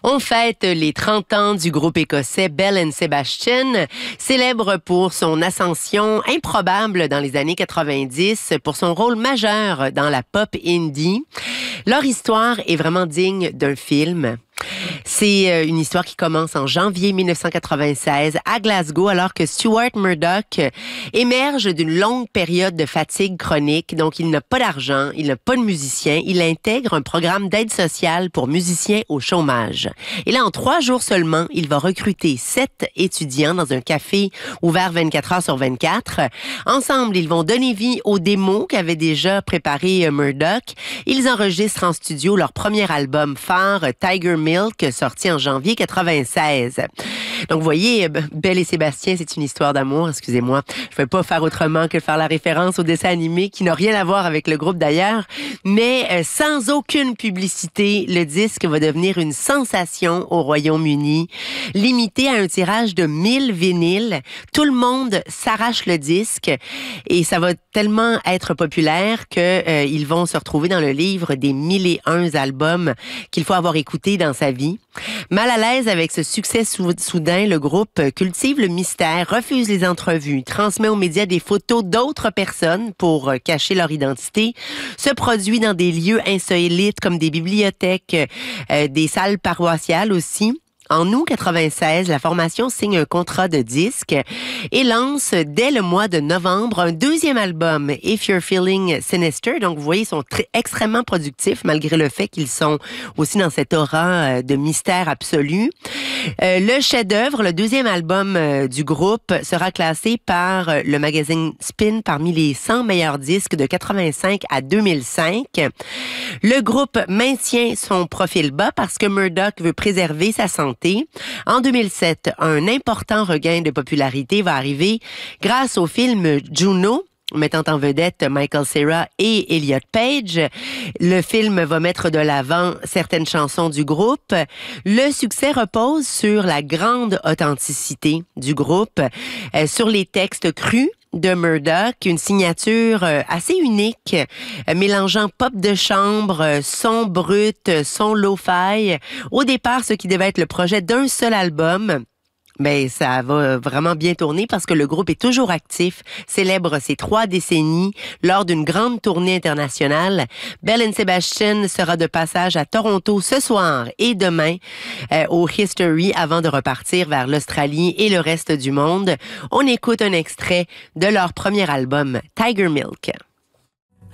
On fête les 30 ans du groupe écossais Bell & Sebastian, célèbre pour son ascension improbable dans les années 90, pour son rôle majeur dans la pop indie. Leur histoire est vraiment digne d'un film. C'est une histoire qui commence en janvier 1996 à Glasgow, alors que Stuart Murdoch émerge d'une longue période de fatigue chronique. Donc, il n'a pas d'argent, il n'a pas de musicien. Il intègre un programme d'aide sociale pour musiciens au chômage. Et là, en 3 jours seulement, il va recruter 7 étudiants dans un café ouvert 24 heures sur 24. Ensemble, ils vont donner vie aux démos qu'avait déjà préparé Murdoch. Ils enregistrent en studio leur premier album phare, Tiger Milk, sorti en janvier 96. Donc, vous voyez, Bell et Sébastien, c'est une histoire d'amour. Excusez-moi, je ne vais pas faire autrement que faire la référence au dessin animé qui n'a rien à voir avec le groupe d'ailleurs. Mais sans aucune publicité, le disque va devenir une sensation au Royaume-Uni, limité à un tirage de 1000 vinyles. Tout le monde s'arrache le disque et ça va tellement être populaire que ils vont se retrouver dans le livre des 1001 albums qu'il faut avoir écoutés dans sa vie. Mal à l'aise avec ce succès soudain, le groupe cultive le mystère, refuse les entrevues, transmet aux médias des photos d'autres personnes pour cacher leur identité, se produit dans des lieux insolites comme des bibliothèques, des salles paroissiales aussi. En août 96, la formation signe un contrat de disque et lance dès le mois de novembre un deuxième album, If You're Feeling Sinister. Donc, vous voyez, ils sont extrêmement productifs malgré le fait qu'ils sont aussi dans cette aura de mystère absolu. Le chef-d'œuvre, le deuxième album du groupe, sera classé par le magazine Spin parmi les 100 meilleurs disques de 85 à 2005. Le groupe maintient son profil bas parce que Murdoch veut préserver sa santé. En 2007, un important regain de popularité va arriver grâce au film Juno, mettant en vedette Michael Cera et Elliot Page. Le film va mettre de l'avant certaines chansons du groupe. Le succès repose sur la grande authenticité du groupe, sur les textes crus de Murdoch, une signature assez unique, mélangeant pop de chambre, son brut, son lo-fi. Au départ, ce qui devait être le projet d'un seul album, mais ça va vraiment bien tourner parce que le groupe est toujours actif, célèbre ses 3 décennies lors d'une grande tournée internationale. Bell & Sebastian sera de passage à Toronto ce soir et demain au History avant de repartir vers l'Australie et le reste du monde. On écoute un extrait de leur premier album, Tiger Milk.